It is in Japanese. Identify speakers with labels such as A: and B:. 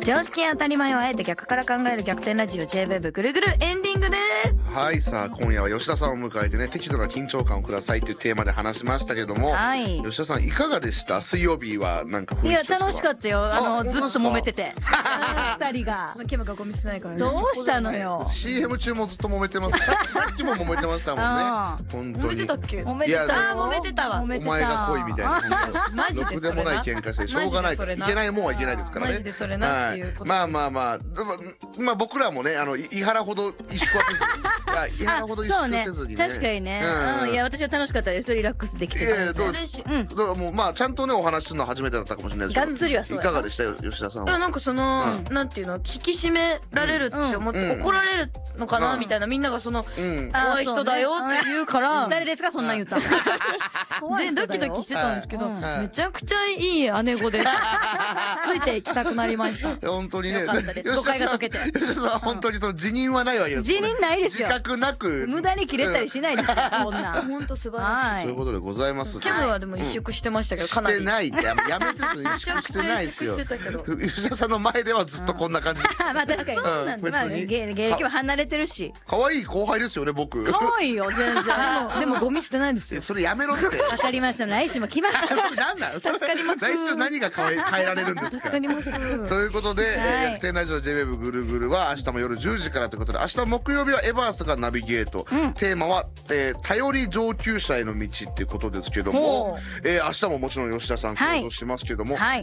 A: 常識当たり前をあえて逆から考える逆転ラジオ J-WAVE ぐるぐるエンディングです。
B: はい、さあ今夜は吉田さんを迎えてね、適度な緊張感をくださいというテーマで話しましたけども、
A: はい、
B: 吉田さんいかがでした？水曜日はなんか雰囲気。
A: いや楽しかったよ。ずっと揉めてて二人が
C: ケムがゴミ捨てないからね。
A: どうしたのよ。
B: CM 中もずっと揉めてます。さっきも揉めてましたもんね。本当に
C: 揉めてたっけ？
A: 揉めてたよ。
C: 揉めてたわ。
B: お前が来いみたいな。
C: マジで
B: ろくでもない喧嘩してしょうがない。いけないもんはいけないですからね。
C: マジでそれなっていうこと。
B: まあ僕らもね、井原ほど萎縮はせずに、井原ほど萎縮せずにね。
A: 確かにね。いや私は楽しかったです。リラックスできてた。
B: どうです？もうまあちゃんとねお話するの初めてだったかもしれないですけど。
A: がっつりはそう。
B: いかがでしたよ吉田さんは？
C: なんかそのなんていうの、引き締められるって思って怒られるのかなみたいな、みんながその怖い人だよって言うから。
A: 誰ですかそんなん言ったの？
C: でドキドキしてたんですけど、めちゃくちゃいい姉子でついていきたくなりました。
B: 本当にね。
A: 誤解が解けて。
B: 吉田さん本当にその辞任はないわけです。
A: 辞任ないですよ。
B: 自覚なく
A: 無駄に切れたりしないですよそんな。
C: 本当素晴らしい。
B: そういうことでございます。
C: ケムはでも萎縮してましたけど、かなり。
B: してないってやめて萎縮してないですよ。吉田さんの前ではずっとこんな感じです。
A: まあ確かに。そうなんだ。芸歴は離れてるし。
B: 可愛い後輩ですよね僕。
A: 可愛いよ全然。
C: でもゴミ捨てないですよ。
B: それやめろって。
A: わかりました。来週も来ます。
B: なんなん？
C: 助かります。
B: 来週何が変えられるんですか？
C: 助かります。
B: ということで、逆転ラジオ J-WAVE ぐるぐるは明日も夜10時からということで、明日木曜日はエバースがナビゲート、テーマは、頼り上級者への道っていうことですけども、明日ももちろん吉田さん登場しますけども、